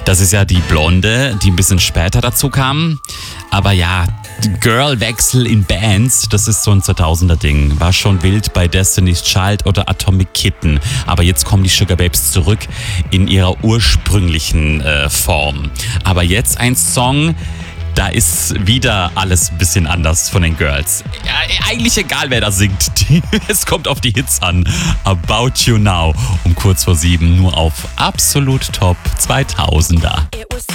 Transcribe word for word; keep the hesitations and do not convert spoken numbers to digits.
Das ist ja die Blonde, die ein bisschen später dazu kam. Aber ja, Girlwechsel in Bands, das ist so ein zweitausender-Ding. War schon wild bei Destiny's Child oder Atomic Kitten. Aber jetzt kommen die Sugar Babes zurück in ihrer ursprünglichen äh, Form. Aber jetzt ein Song, da ist wieder alles ein bisschen anders von den Girls. Ja, eigentlich egal, wer da singt. Es kommt auf die Hits an. About You Now um kurz vor sieben, nur auf Absolut Top zweitausender.